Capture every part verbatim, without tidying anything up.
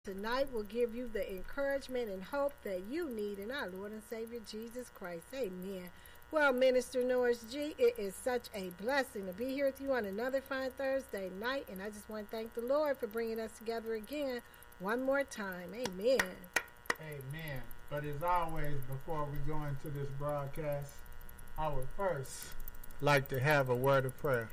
Tonight will give you the encouragement and hope that you need in our Lord and Savior Jesus Christ. Amen. Well, Minister Norris G, it is such a blessing to be here with you on another fine Thursday night, and I just want to thank the Lord for bringing us together again one more time. Amen. Amen. But as always, before we go into this broadcast, I would first like to have a word of prayer.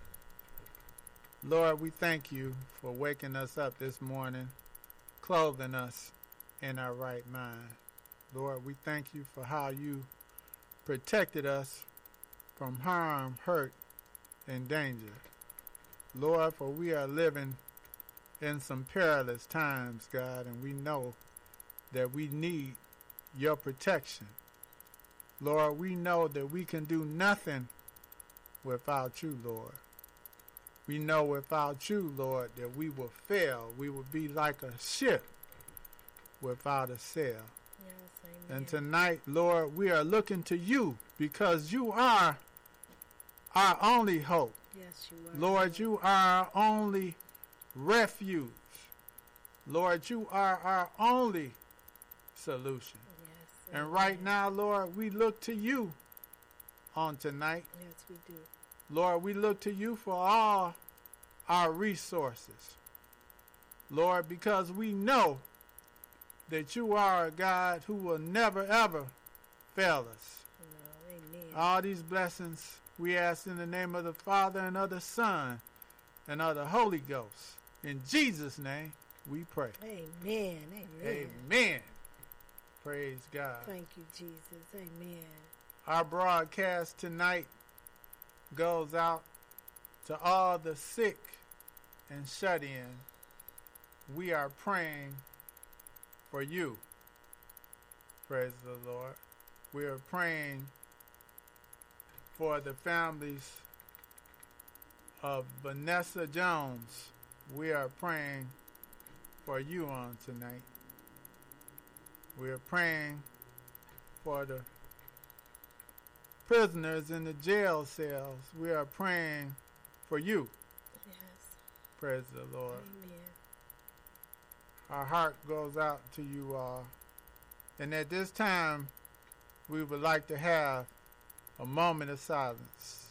Lord, we thank you for waking us up this morning, clothing us in our right mind. Lord, we thank you for how you protected us from harm, hurt, and danger. Lord, for we are living in some perilous times, God, and we know that we need your protection. Lord, we know that we can do nothing without you, Lord. We know without you, Lord, that we will fail. We will be like a ship without a sail. Yes, amen. And tonight, Lord, we are looking to you because you are our only hope. Yes, you are. Lord, you are our only refuge. Lord, you are our only solution. Yes, and amen. right now, Lord, we look to you on tonight. Yes, we do. Lord, we look to you for all our resources. Lord, because we know that you are a God who will never, ever fail us. No, amen. All these blessings we ask in the name of the Father and of the Son and of the Holy Ghost. In Jesus' name we pray. Amen. Amen. Amen. Praise God. Thank you, Jesus. Amen. Our broadcast tonight goes out to all the sick and shut in. We are praying for you. Praise the Lord. We are praying for the families of Vanessa Jones. We are praying for you on tonight. We are praying for the prisoners in the jail cells. We are praying for you. Yes. Praise the Lord. Amen. Our heart goes out to you all. And at this time, we would like to have a moment of silence.